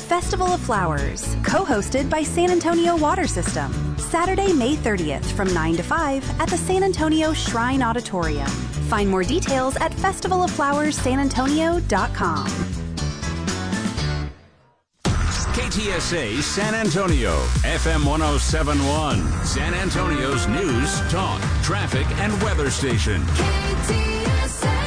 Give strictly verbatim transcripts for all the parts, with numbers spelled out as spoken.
Festival of Flowers, co-hosted by San Antonio Water System. Saturday, May thirtieth from nine to five at the San Antonio Shrine Auditorium. Find more details at festival of flowers san antonio dot com. K T S A San Antonio, F M one oh seven point one, San Antonio's news, talk, traffic, and weather station. K T S A.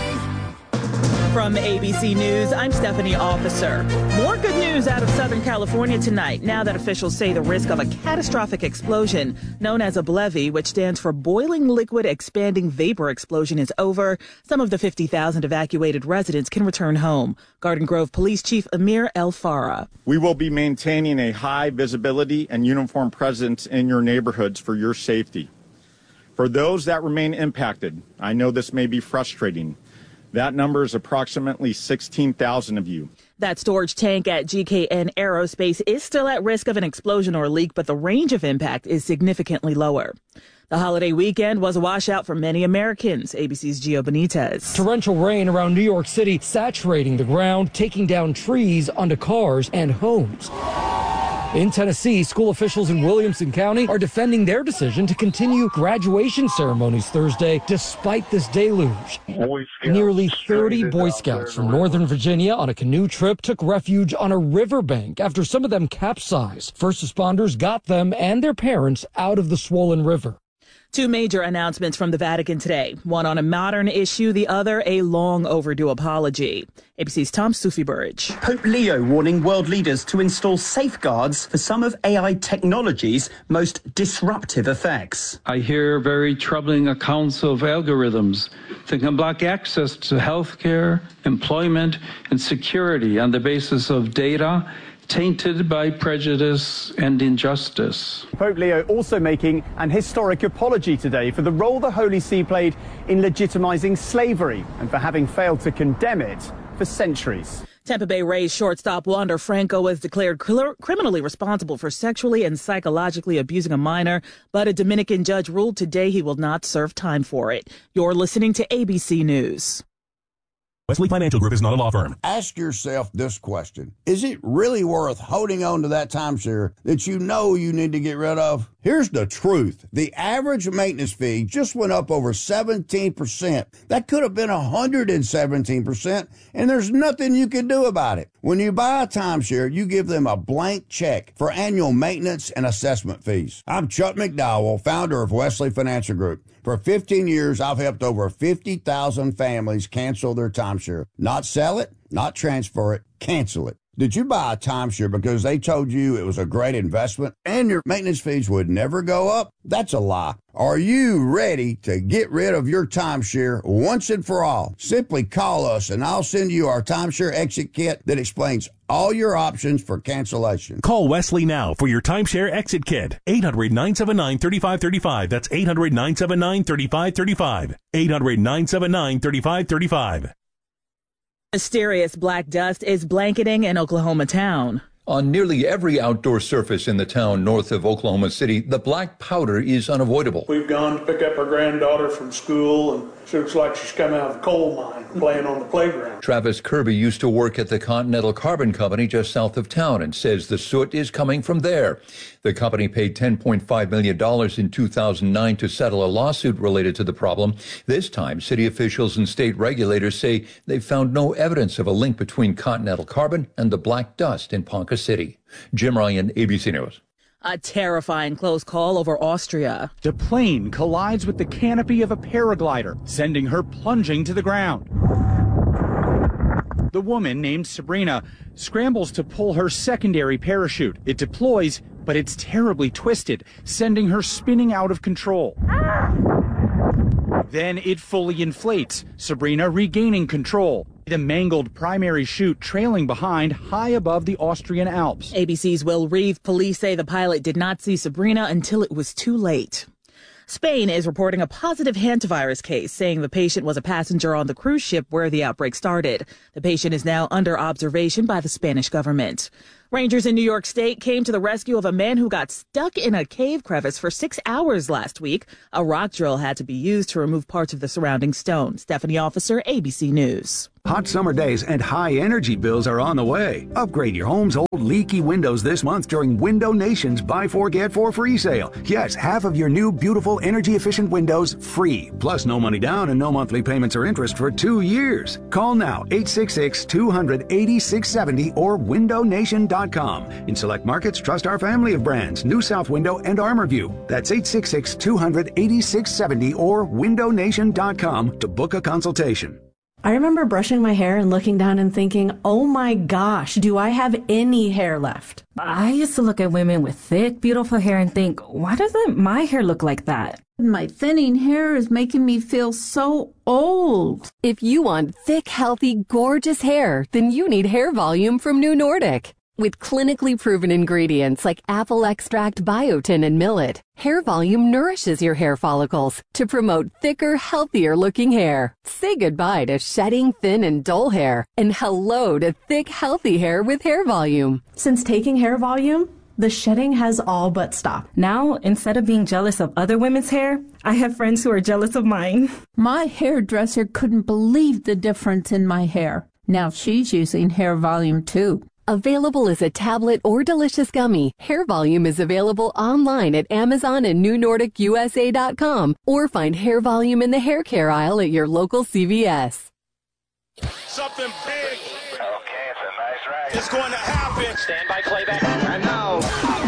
From A B C News, I'm Stephanie Officer. More good news out of Southern California tonight, now that officials say the risk of a catastrophic explosion, known as a B L E V I, which stands for Boiling Liquid Expanding Vapor Explosion, is over. Some of the fifty thousand evacuated residents can return home. Garden Grove Police Chief Amir El Farah. We will be maintaining a high visibility and uniform presence in your neighborhoods for your safety. For those that remain impacted, I know this may be frustrating. That number is approximately sixteen thousand of you. That storage tank at G K N Aerospace is still at risk of an explosion or leak, but the range of impact is significantly lower. The holiday weekend was a washout for many Americans. A B C's Gio Benitez. Torrential rain around New York City, saturating the ground, taking down trees onto cars and homes. In Tennessee, school officials in Williamson County are defending their decision to continue graduation ceremonies Thursday despite this deluge. Nearly thirty Boy Scouts from Northern Virginia on a canoe trip took refuge on a riverbank after some of them capsized. First responders got them and their parents out of the swollen river. Two major announcements from the Vatican today. One on a modern issue, the other a long overdue apology. A B C's Tom Sufi-Burridge. Pope Leo warning world leaders to install safeguards for some of A I technology's most disruptive effects. I hear very troubling accounts of algorithms that can block access to health care, employment, and security on the basis of data tainted by prejudice and injustice. Pope Leo also making an historic apology today for the role the Holy See played in legitimizing slavery and for having failed to condemn it for centuries. Tampa Bay Rays shortstop Wander Franco was declared cl- criminally responsible for sexually and psychologically abusing a minor, but a Dominican judge ruled today he will not serve time for it. You're listening to A B C News. Wesley Financial Group is not a law firm. Ask yourself this question. Is it really worth holding on to that timeshare that you know you need to get rid of? Here's the truth. The average maintenance fee just went up over seventeen percent. That could have been one hundred seventeen percent, and there's nothing you can do about it. When you buy a timeshare, you give them a blank check for annual maintenance and assessment fees. I'm Chuck McDowell, founder of Wesley Financial Group. For fifteen years, I've helped over fifty thousand families cancel their timeshare. Not sell it, not transfer it, cancel it. Did you buy a timeshare because they told you it was a great investment and your maintenance fees would never go up? That's a lie. Are you ready to get rid of your timeshare once and for all? Simply call us and I'll send you our timeshare exit kit that explains all your options for cancellation. Call Wesley now for your timeshare exit kit. eight hundred, nine seven nine, three five three five. That's eight hundred, nine seven nine, three five three five. eight hundred, nine seven nine, three five three five. Mysterious black dust is blanketing an Oklahoma town. On nearly every outdoor surface in the town north of Oklahoma City, the black powder is unavoidable. We've gone to pick up our granddaughter from school, and she looks like she's come out of a coal mine playing on the playground. Travis Kirby used to work at the Continental Carbon Company just south of town and says the soot is coming from there. The company paid ten point five million dollars in two thousand nine to settle a lawsuit related to the problem. This time, city officials and state regulators say they found no evidence of a link between Continental Carbon and the black dust in Ponca City. Jim Ryan, A B C News. A terrifying close call over Austria. The plane collides with the canopy of a paraglider, sending her plunging to the ground. The woman, named Sabrina, scrambles to pull her secondary parachute. It deploys, but it's terribly twisted, sending her spinning out of control. Ah! Then it fully inflates, Sabrina regaining control. The mangled primary chute trailing behind high above the Austrian Alps. A B C's Will Reeve police say the pilot did not see Sabrina until it was too late. Spain is reporting a positive hantavirus case, saying the patient was a passenger on the cruise ship where the outbreak started. The patient is now under observation by the Spanish government. Rangers in New York State came to the rescue of a man who got stuck in a cave crevice for six hours last week. A rock drill had to be used to remove parts of the surrounding stone. Stephanie Officer, A B C News. Hot summer days and high energy bills are on the way. Upgrade your home's old leaky windows this month during Window Nation's Buy Four Get Four Free sale. Yes, half of your new beautiful energy efficient windows free. Plus no money down and no monthly payments or interest for two years. Call now eight six six, two hundred, eighty-six seventy or window nation dot com. In select markets, trust our family of brands, New South Window and ArmorView. That's eight six six, two hundred, eighty-six seventy or window nation dot com to book a consultation. I remember brushing my hair and looking down and thinking, oh my gosh, do I have any hair left? I used to look at women with thick, beautiful hair and think, why doesn't my hair look like that? My thinning hair is making me feel so old. If you want thick, healthy, gorgeous hair, then you need Hair Volume from New Nordic. With clinically proven ingredients like apple extract, biotin, and millet, Hair Volume nourishes your hair follicles to promote thicker, healthier-looking hair. Say goodbye to shedding, thin, and dull hair, and hello to thick, healthy hair with Hair Volume. Since taking Hair Volume, the shedding has all but stopped. Now, instead of being jealous of other women's hair, I have friends who are jealous of mine. My hairdresser couldn't believe the difference in my hair. Now she's using Hair Volume too. Available as a tablet or delicious gummy, Hair Volume is available online at Amazon and New Nordic U S A dot com or find Hair Volume in the hair care aisle at your local C V S. Something big. Okay, it's a nice ride. It's going to happen. Stand by playback. And now,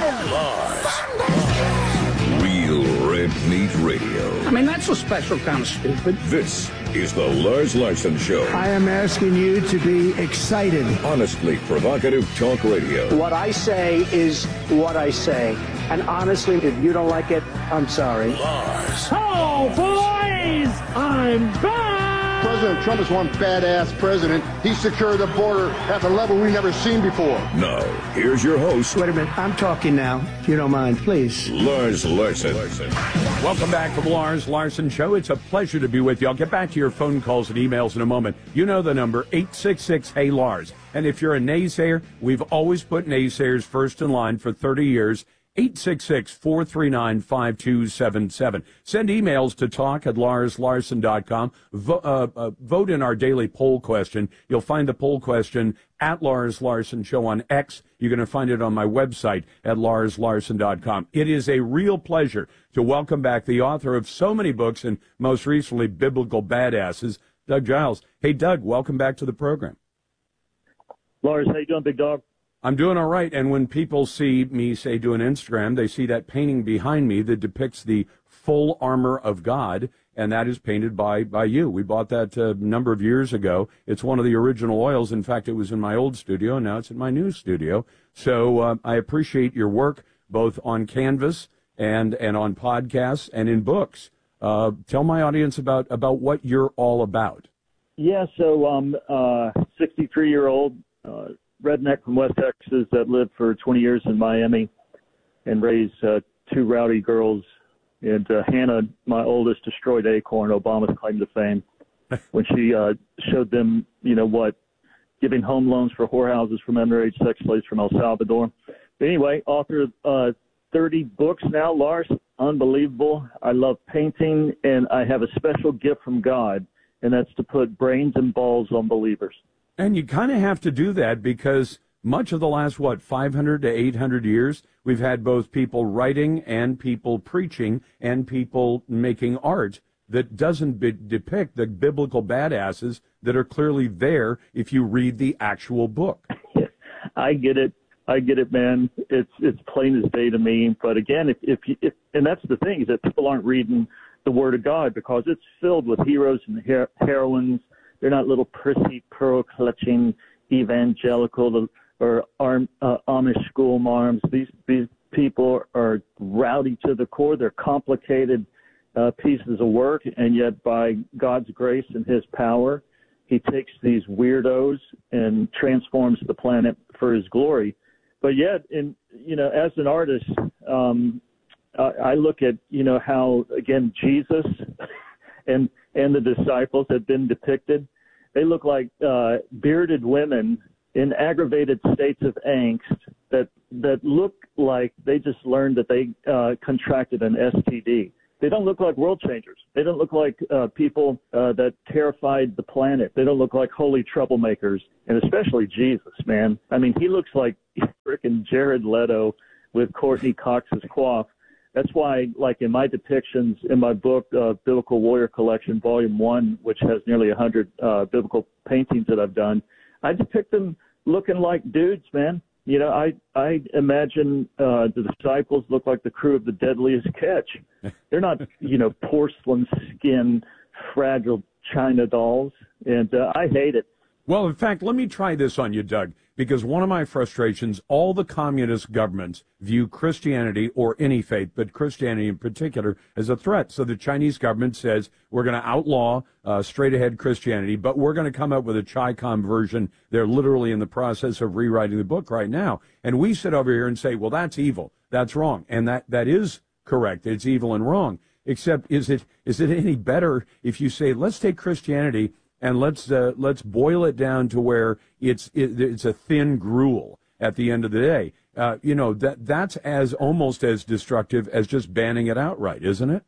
Lars. Real Red Meat Radio. I mean, that's a special kind of stupid. This is the Lars Larson Show. I am asking you to be excited. Honestly provocative talk radio. What I say is what I say. And honestly, if you don't like it, I'm sorry. Lars. Oh, boys! I'm back! President Trump is one badass president. He secured the border at a level we've never seen before. Now, here's your host. Wait a minute. I'm talking now, if you don't mind, please. Lars Larson. Welcome back to the Lars Larson Show. It's a pleasure to be with you. I'll get back to your phone calls and emails in a moment. You know the number, eight six six, hey Lars. And if you're a naysayer, we've always put naysayers first in line for thirty years. eight six six, four three nine, five two seven seven. Send emails to talk at lars larson dot com. Vo- uh, uh, vote in our daily poll question. You'll find the poll question at Lars Larson Show on X. You're going to find it on my website at lars larson dot com. It is a real pleasure to welcome back the author of so many books and most recently Biblical Badasses, Doug Giles. Hey, Doug, welcome back to the program. Lars, how you doing, big dog? I'm doing all right, and when people see me, say, do an Instagram, they see that painting behind me that depicts the full armor of God, and that is painted by, by you. We bought that a number of years ago. It's one of the original oils. In fact, it was in my old studio, and now it's in my new studio. So uh, I appreciate your work, both on canvas and, and on podcasts and in books. Uh, tell my audience about, about what you're all about. Yeah, so I'm a sixty-three-year-old uh, redneck from West Texas that lived for twenty years in Miami and raised uh, two rowdy girls. And uh, Hannah, my oldest, destroyed Acorn, Obama's claim to fame, when she uh, showed them, you know, what giving home loans for whorehouses from underage sex slaves from El Salvador. But anyway, author of uh, thirty books now, Lars. Unbelievable. I love painting, and I have a special gift from God, and that's to put brains and balls on believers. And you kind of have to do that because much of the last, what, five hundred to eight hundred years, we've had both people writing and people preaching and people making art that doesn't be- depict the biblical badasses that are clearly there if you read the actual book. I get it. I get it, man. It's it's plain as day to me. But again, if if, you, if and that's the thing is that people aren't reading the Word of God because it's filled with heroes and her- heroines. They're not little prissy, pearl-clutching evangelical or arm, uh, Amish school marms. These these people are rowdy to the core. They're complicated uh, pieces of work, and yet by God's grace and His power, He takes these weirdos and transforms the planet for His glory. But yet, in you know, as an artist, um, I, I look at you know how again Jesus and and the disciples have been depicted. They look like uh, bearded women in aggravated states of angst that look like they just learned that they uh, contracted an S T D. They don't look like world changers. They don't look like uh, people uh, that terrified the planet. They don't look like holy troublemakers, and especially Jesus, man. I mean, he looks like frickin' Jared Leto with Courtney Cox's coif. That's why, like in my depictions in my book, uh, Biblical Warrior Collection, Volume One, which has nearly a hundred uh, biblical paintings that I've done, I depict them looking like dudes, man. You know, I I imagine uh, the disciples look like the crew of the Deadliest Catch. They're not, you know, porcelain skin, fragile China dolls, and uh, I hate it. Well, in fact, let me try this on you, Doug, because one of my frustrations, all the communist governments view Christianity or any faith, but Christianity in particular, as a threat. So the Chinese government says, we're going to outlaw uh, straight-ahead Christianity, but we're going to come up with a Chi-Com version. They're literally in the process of rewriting the book right now. And we sit over here and say, well, that's evil. That's wrong. And that, that is correct. It's evil and wrong. Except, is it is it any better if you say, let's take Christianity and let's uh, let's boil it down to where it's it, it's a thin gruel at the end of the day. Uh, you know, that that's as almost as destructive as just banning it outright, isn't it?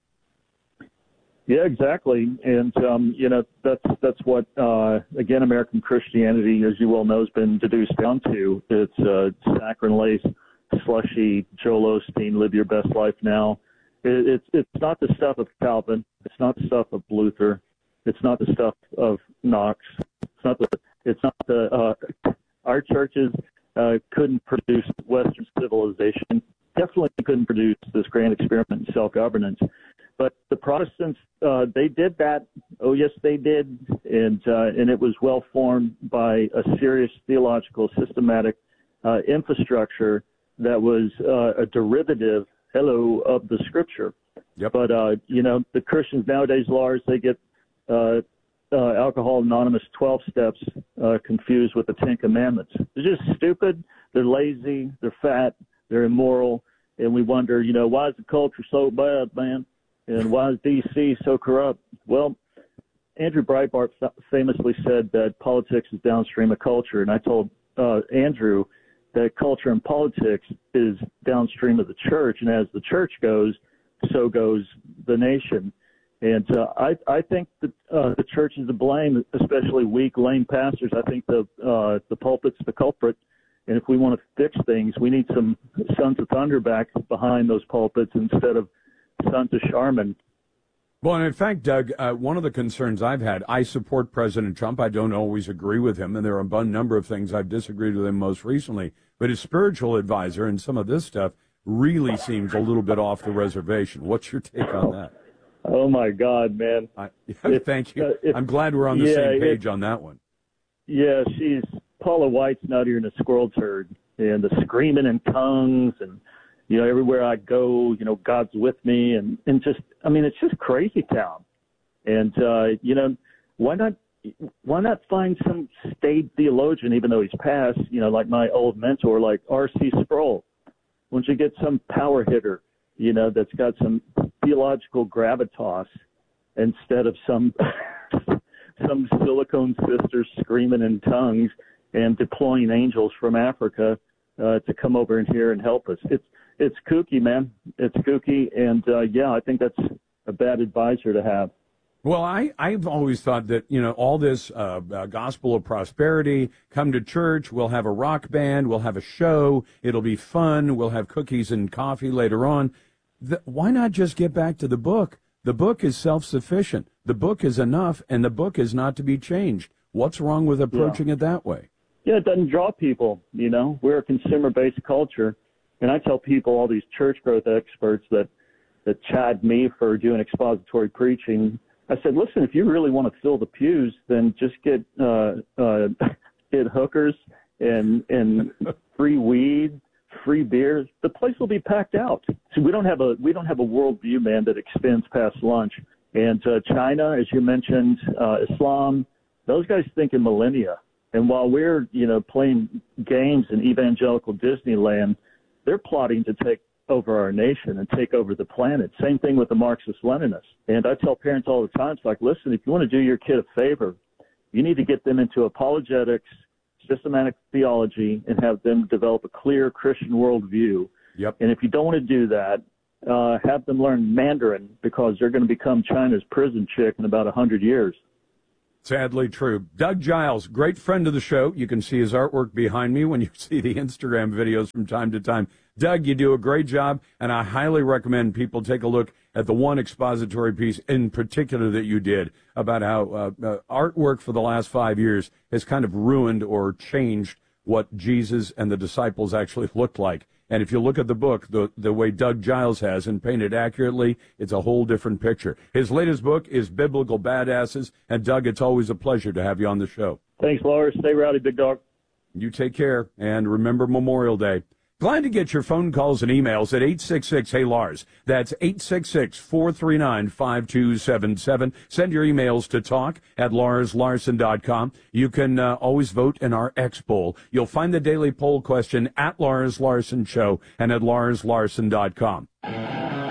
Yeah, exactly. And um, you know, that's that's what uh, again, American Christianity, as you well know, has been deduced down to. It's uh, saccharine lace, slushy, Joel Osteen, live your best life now. It, it's it's not the stuff of Calvin. It's not the stuff of Luther. It's not the stuff of Knox. It's not the. It's not the. Uh, our churches uh, couldn't produce Western civilization. Definitely couldn't produce this grand experiment in self-governance. But the Protestants, uh, they did that. Oh yes, they did, and uh, and it was well formed by a serious theological, systematic uh, infrastructure that was uh, a derivative, hello, of the Scripture. Yep. But uh, you know, the Christians nowadays, Lars, they get Uh, uh, Alcohol Anonymous twelve steps uh, confused with the Ten Commandments. They're just stupid. They're lazy. They're fat. They're immoral. And we wonder, you know, why is the culture so bad, man? And why is D C so corrupt? Well, Andrew Breitbart famously said that politics is downstream of culture. And I told uh, Andrew that culture and politics is downstream of the church. And as the church goes, so goes the nation. And uh, I, I think that uh, the church is to blame, especially weak, lame pastors. I think the uh, the pulpit's the culprit. And if we want to fix things, we need some Sons of Thunder back behind those pulpits instead of Sons of Charmin. Well, and in fact, Doug, uh, one of the concerns I've had, I support President Trump. I don't always agree with him, and there are a number of things I've disagreed with him most recently. But his spiritual advisor and some of this stuff really seems a little bit off the reservation. What's your take on that? Oh, my God, man. I, thank you. Uh, if, I'm glad we're on the yeah, same page it, on that one. Yeah, she's Paula White's nuttier than a squirrel turd. And the screaming in tongues and, you know, everywhere I go, you know, God's with me. And, and just, I mean, it's just crazy town. And, uh, you know, why not why not find some staid theologian, even though he's passed, you know, like my old mentor, like R C Sproul? Why don't you get some power hitter, you know, that's got some theological gravitas instead of some some silicone sisters screaming in tongues and deploying angels from Africa uh, to come over in here and help us. It's it's kooky, man. It's kooky, and uh, yeah, I think that's a bad advisor to have. Well, I, I've always thought that, you know, all this uh, uh, gospel of prosperity, come to church, we'll have a rock band, we'll have a show, it'll be fun, we'll have cookies and coffee later on. The, why not just get back to the book? The book is self-sufficient. The book is enough, and the book is not to be changed. What's wrong with approaching yeah. it that way? Yeah, it doesn't draw people, you know. We're a consumer-based culture. And I tell people, all these church growth experts that, that chide me for doing expository preaching, I said, listen, if you really want to fill the pews, then just get uh, uh, get hookers and and free weed, free beers. The place will be packed out. So we don't have a we don't have a worldview, man, that extends past lunch. And uh, China, as you mentioned, uh, Islam, those guys think in millennia. And while we're you know playing games in evangelical Disneyland, they're plotting to take over our nation and take over the planet. Same thing with the Marxist-Leninists. And I tell parents all the time, it's like, listen, if you want to do your kid a favor, you need to get them into apologetics, systematic theology and have them develop a clear Christian worldview. Yep. And if you don't want to do that, uh, have them learn Mandarin, because they're going to become China's prison chick in about one hundred years. Sadly true. Doug Giles, great friend of the show. You can see his artwork behind me when you see the Instagram videos from time to time. Doug, you do a great job, and I highly recommend people take a look at the one expository piece in particular that you did about how uh, uh, artwork for the last five years has kind of ruined or changed what Jesus and the disciples actually looked like. And if you look at the book, the, the way Doug Giles has and painted accurately, it's a whole different picture. His latest book is Biblical Badasses. And, Doug, it's always a pleasure to have you on the show. Thanks, Lars. Stay rowdy, big dog. You take care, and remember Memorial Day. Glad to get your phone calls and emails at eight six six, hey Lars. That's eight six six, four three nine, five two seven seven. Send your emails to talk at lars larson dot com. You can uh, always vote in our X poll. You'll find the daily poll question at Lars Larson Show and at lars larson dot com.